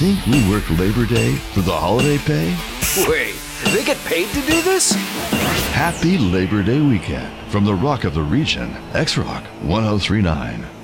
think we work Labor Day for the holiday pay? Wait, they get paid to do this? Happy Labor Day weekend from the Rock of the Region, X-Rock 1039.